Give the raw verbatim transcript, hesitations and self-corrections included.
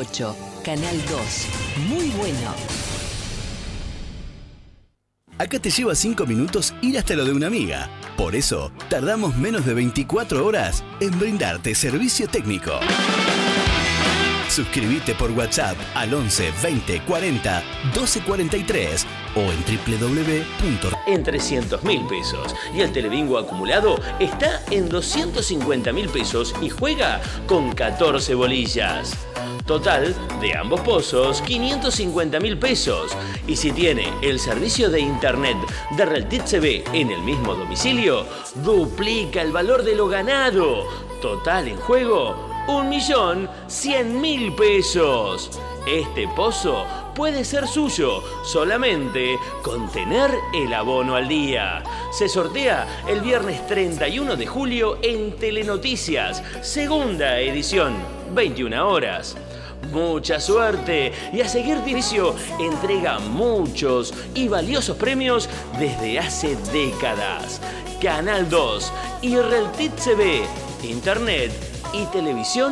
ocho. Canal dos. Muy bueno. Acá te lleva cinco minutos ir hasta lo de una amiga. Por eso, tardamos menos de veinticuatro horas en brindarte servicio técnico. Suscríbete por WhatsApp al once veinte cuarenta doce cuarenta y tres o en doble u doble u doble u punto en trescientos mil pesos y el Telebingo acumulado está en doscientos cincuenta mil pesos y juega con catorce bolillas. Total de ambos pozos quinientos cincuenta mil pesos y si tiene el servicio de internet de Reltit C V en el mismo domicilio, duplica el valor de lo ganado. Total en juego un millón cien mil pesos. Este pozo puede ser suyo solamente con tener el abono al día. Se sortea el viernes treinta y uno de julio en Telenoticias, segunda edición, veintiuna horas. Mucha suerte y a seguir Diricio entrega muchos y valiosos premios desde hace décadas. Canal dos y Reltit C V, Internet y televisión